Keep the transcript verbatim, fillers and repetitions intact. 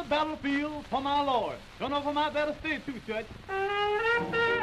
battlefield for my Lord. Don't know if I might better stay too, Judge.